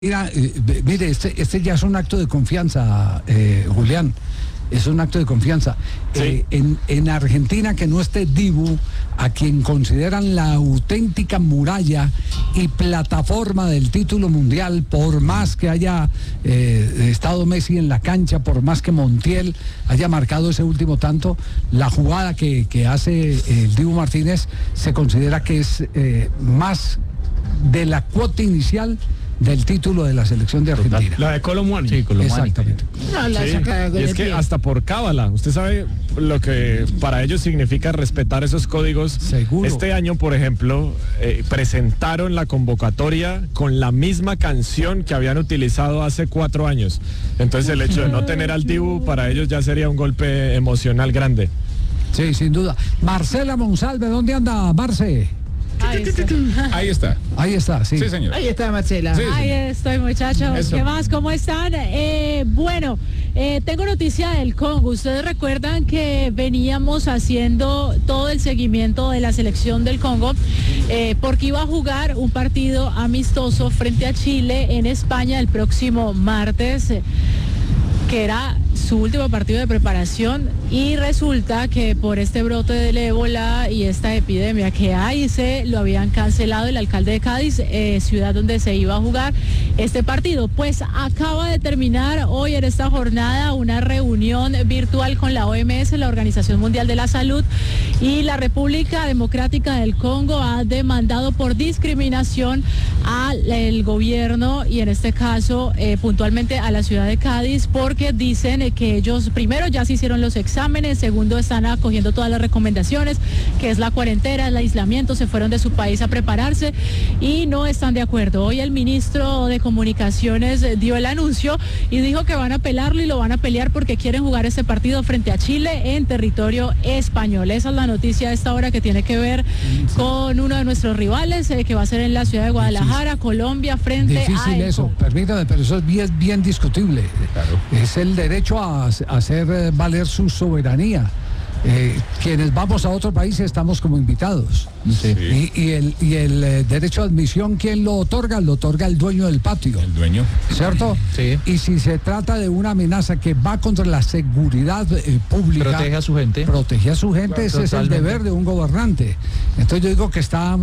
Mira, mire, este ya es un acto de confianza, Julián. Es un acto de confianza. Sí. En Argentina, que no esté Dibu, a quien consideran la auténtica muralla y plataforma del título mundial, por más que haya estado Messi en la cancha, por más que Montiel haya marcado ese último tanto, la jugada que hace el Dibu Martínez se considera que es más de la cuota inicial del título de la selección de Argentina. La de Colomwani. Sí, Colomwani. Exactamente. No, la saca con Y es el que pie. hasta por cábala, usted sabe lo que para ellos significa respetar esos códigos. Seguro. Este año, por ejemplo, presentaron la convocatoria con la misma canción que habían utilizado hace 4 años. Entonces el hecho de no tener al Dibu para ellos ya sería un golpe emocional grande. Sí, sin duda. Marcela Monsalve, ¿dónde anda, Marce? Ahí está. Ahí está. Ahí está, sí. Sí, señor. Ahí está Marcela. Sí. Ahí estoy, muchachos. Eso. ¿Qué más? ¿Cómo están? Tengo noticia del Congo. Ustedes recuerdan que veníamos haciendo todo el seguimiento de la selección del Congo porque iba a jugar un partido amistoso frente a Chile en España el próximo martes, que era su último partido de preparación, y resulta que por este brote del ébola y esta epidemia que hay, se lo habían cancelado. El alcalde de Cádiz, ciudad donde se iba a jugar este partido. Pues acaba de terminar hoy en esta jornada una reunión virtual con la OMS, la Organización Mundial de la Salud, y la República Democrática del Congo ha demandado por discriminación al gobierno, y en este caso puntualmente a la ciudad de Cádiz, porque dicen que ellos primero ya se hicieron los exámenes, segundo están acogiendo todas las recomendaciones, que es la cuarentena, el aislamiento, se fueron de su país a prepararse y no están de acuerdo. Hoy el ministro de Comunicaciones dio el anuncio y dijo que van a apelarlo y lo van a pelear porque quieren jugar este partido frente a Chile en territorio español. Esa es la noticia de esta hora, que tiene que ver con uno de nuestros rivales, que va a ser en la ciudad de Guadalajara, Colombia, frente a Difícil el eso, Congo. permítame, pero eso es bien discutible. Claro. Es el derecho a hacer valer su soberanía. Quienes vamos a otro país estamos como invitados. Sí. Y el derecho de admisión, ¿quién lo otorga? Lo otorga el dueño del patio. El dueño. ¿Cierto? Sí. Y si se trata de una amenaza que va contra la seguridad pública, Protege a su gente. protege a su gente, Claro, ese es el totalmente. deber de un gobernante. Entonces yo digo que está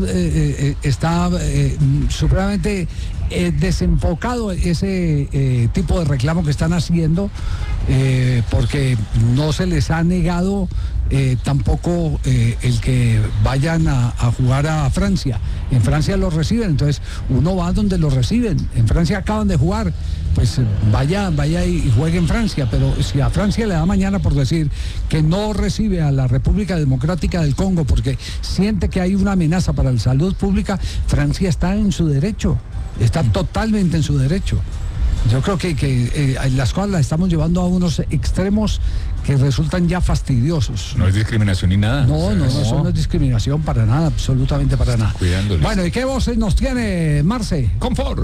supremamente desenfocado ese tipo de reclamo que están haciendo, porque no se les ha negado tampoco el que vayan a jugar a Francia. En Francia los reciben, entonces uno va donde los reciben. En Francia acaban de jugar, pues vaya y juegue en Francia. Pero si a Francia le da mañana por decir que no recibe a la República Democrática del Congo porque siente que hay una amenaza para la salud pública, Francia está en su derecho, está totalmente en su derecho. Yo creo que las cosas las estamos llevando a unos extremos que resultan ya fastidiosos. No es discriminación ni nada. No, O sea, eso no es discriminación para nada, absolutamente para nada. Cuidándoles. Bueno, ¿y qué voces nos tiene, Marce? Confort.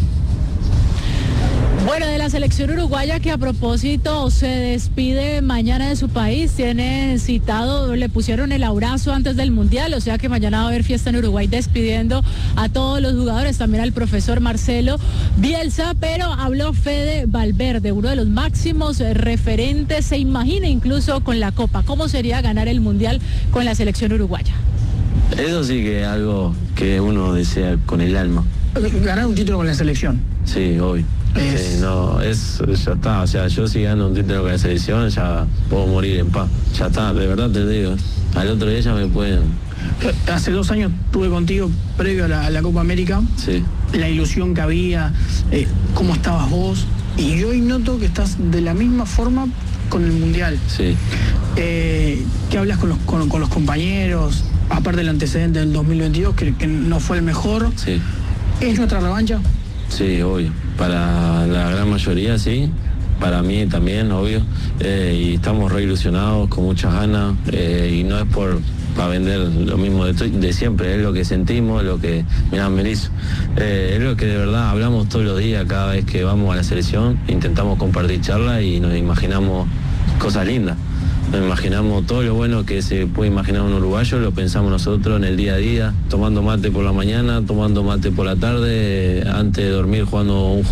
Bueno, de la selección uruguaya, que a propósito se despide mañana de su país, tiene citado, le pusieron el abrazo antes del Mundial, o sea que mañana va a haber fiesta en Uruguay despidiendo a todos los jugadores, también al profesor Marcelo Bielsa, pero habló Fede Valverde, uno de los máximos referentes, se imagina incluso con la Copa, ¿cómo sería ganar el Mundial con la selección uruguaya? Eso sí que es algo que uno desea con el alma. Ganar un título con la selección. Sí, obvio. Sí, no, ya está. O sea, yo si gano un título con la selección ya puedo morir en paz. Ya está, de verdad te digo. Al otro día ya me pueden. Hace 2 años estuve contigo previo a la Copa América. Sí. La ilusión que había, cómo estabas vos. Y yo hoy noto que estás de la misma forma con el Mundial. Sí. ¿Qué hablas con los compañeros? Aparte del antecedente del 2022, que no fue el mejor. Sí. ¿Es nuestra revancha? Sí, obvio. Para la gran mayoría, sí. Para mí también, obvio. Y estamos re ilusionados, con muchas ganas. Y no es para vender lo mismo de siempre. Es lo que sentimos, lo que... Mirá, Melissa. Es lo que de verdad hablamos todos los días, cada vez que vamos a la selección. Intentamos compartir charlas y nos imaginamos cosas lindas. Nos imaginamos todo lo bueno que se puede imaginar un uruguayo, lo pensamos nosotros en el día a día, tomando mate por la mañana, tomando mate por la tarde, antes de dormir jugando un